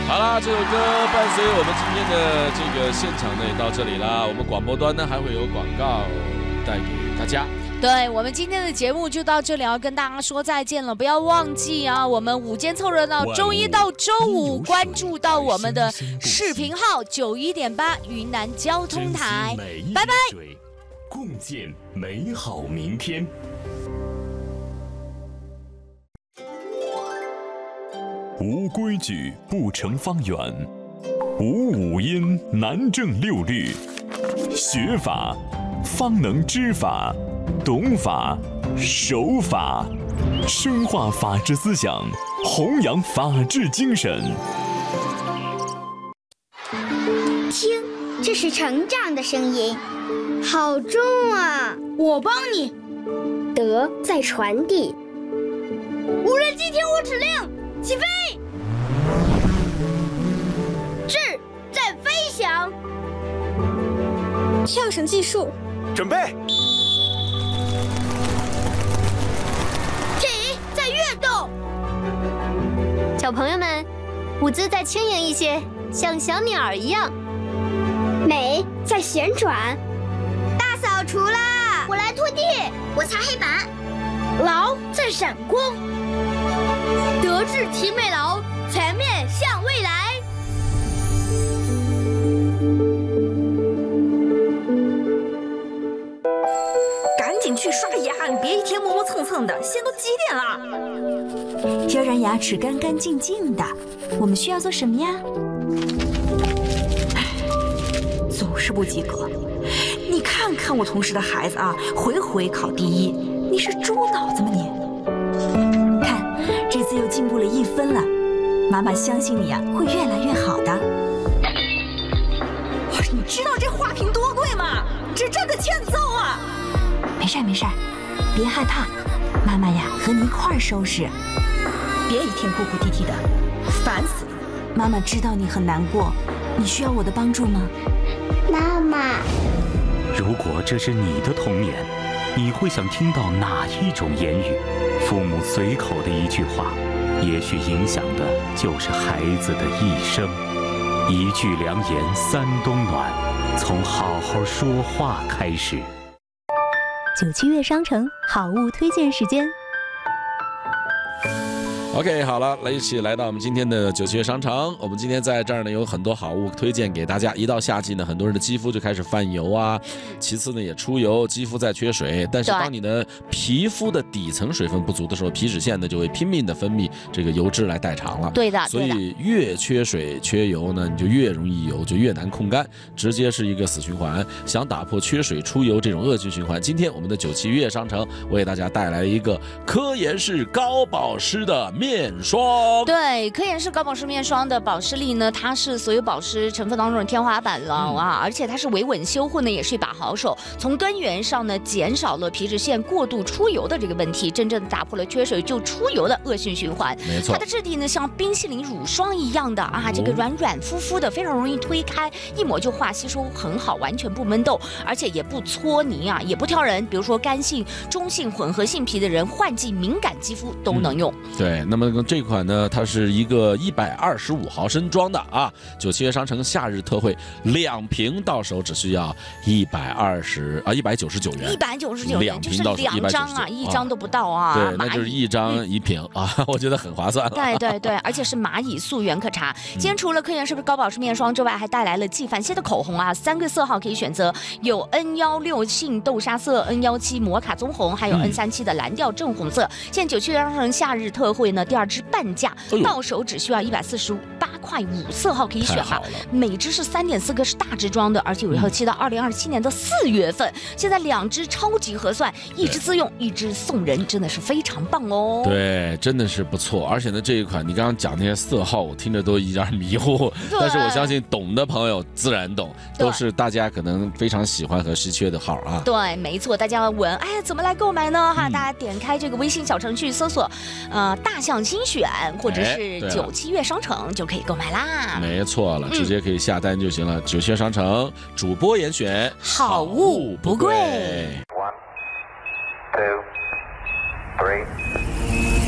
好啦，这首歌伴随我们今天的这个现场呢也到这里啦。我们广播端呢还会有广告带给大家。 对，我们今天的节目就到这里，要跟大家说再见了。不要忘记啊，我们午间凑热闹，周一到周五关注到我们的视频号91.8云南交通台，拜拜。 共建美好明天。无规矩不成方圆，无五音难正六律。学法方能知法，懂法守法，深化法治思想，弘扬法治精神。 听，这是成长的声音，好重啊！ 我帮你。 德在传递。 无人机听我指令，起飞！智在飞翔。 跳绳技术， 准备。 体在跃动。 小朋友们，舞姿再轻盈一些，像小鸟一样。 美在旋转。 大扫除啦！我来拖地， 我擦黑板。 劳在闪光。德智体美劳，全面向未来。 赶紧去刷牙，别一天磨磨蹭蹭的，现在都几点了？ 要让牙齿干干净净的，我们需要做什么呀？ 总是不及格。你看看我同事的孩子啊，回回考第一，你是猪脑子吗你？ 看，这次又进步了1分了，妈妈相信你啊，会越来越好的。 你知道这花瓶多贵吗？这真的欠揍啊！ 没事没事，别害怕，妈妈呀和你一块儿收拾。 别一天哭哭啼啼的，烦死了。 妈妈知道你很难过，你需要我的帮助吗？ 妈妈， 如果这是你的童年，你会想听到哪一种言语？父母随口的一句话，也许影响的就是孩子的一生。一句良言三冬暖，从好好说话开始。 97月商城好物推荐时间。 OK， 好了，一起来到我们今天的97月商城。我们今天在这儿呢有很多好物推荐给大家。一到夏季呢，很多人的肌肤就开始泛油啊，其次呢也出油，肌肤在缺水。但是当你的皮肤的底层水分不足的时候，皮脂腺呢就会拼命的分泌这个油脂来代偿了。 对的， 所以越缺水缺油呢，你就越容易油，就越难控干，直接是一个死循环。想打破缺水出油这种恶性循环，今天我们的97月商城为大家带来一个科颜氏高保湿的面霜。 对，科颜氏高保湿面霜的保湿力呢，它是所有保湿成分当中的天花板了啊！而且它是维稳修护呢，也是一把好手，从根源上呢减少了皮脂腺过度出油的这个问题，真正打破了缺水就出油的恶性循环。 没错， 它的质地呢像冰淇淋乳霜一样的啊，这个软软乎乎的，非常容易推开，一抹就化，吸收很好，完全不闷痘，而且也不搓泥啊，也不挑人，比如说干性、中性、混合性皮的人，换季敏感肌肤都能用。 对，那么这款呢，它是一个125毫升装的啊，97月商城夏日特惠，2瓶到手只需要199元 ，199元， 2瓶到手 2张啊，1张都不到啊。 对，那就是1张1瓶啊，我觉得很划算了。 对对对，而且是蚂蚁素原可茶。今天除了科颜氏高保湿面霜之外，还带来了纪梵希的口红啊，3个色号可以选择，有 N16杏豆沙色、N17摩卡棕红，还有 N37的蓝调正红色。现在97月商城夏日特惠呢，第2支半价，到手只需要148块5色号可以选哈，每支是3.4个，是大支装的，而且有效期到2027年的4月份。现在2支超级合算，1支自用，1支送人，真的是非常棒哦。 对，真的是不错。而且呢，这一款你刚刚讲那些色号，我听着都有点迷糊，但是我相信懂的朋友自然懂，都是大家可能非常喜欢和稀缺的号啊。 对，没错，大家要问，哎，怎么来购买呢？哈，大家点开这个微信小程序搜索，大象精选或者是97月商城就可以购买啦。 没错了，直接可以下单就行了。97月商城主播严选， 好物不贵。 1, 2, 3